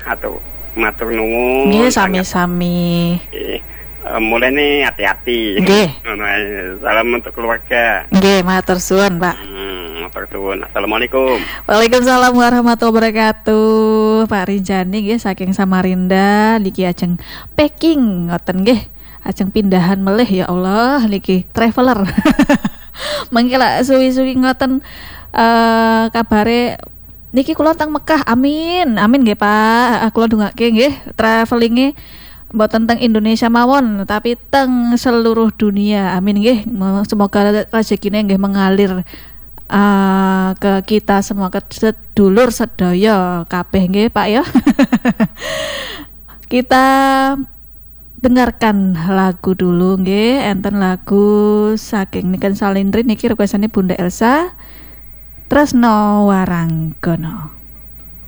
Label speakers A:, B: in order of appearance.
A: Atau matur nuwun.
B: Nggih, sami-sami.
A: Mulai nih hati-hati.
B: Nggih.
A: Salam untuk keluarga.
B: Nggih, matur suwun, Pak.
A: Matur suwun. Assalamualaikum.
B: Waalaikumsalam warahmatullahi wabarakatuh. Pak Rinjani nggih saking Samarinda niki ajeng packing ngoten nggih. Ajeng pindahan melih ya Allah niki traveler. Mangke lak suwi-suwi ngoten kabare niki kula teng Mekah. Amin. Amin nggih Pak. Kula ndongake nggih travelinge mboten teng Indonesia mawon tapi teng seluruh dunia. Amin nggih. Semoga rezekine nggih mengalir ke kita semua, ke sedulur sedaya kabeh nggih Pak ya. Kita dengarkan lagu dulu nggih, enten lagu saking Niken Salindri niki requesane Bunda Elsa Tresno Waranggono.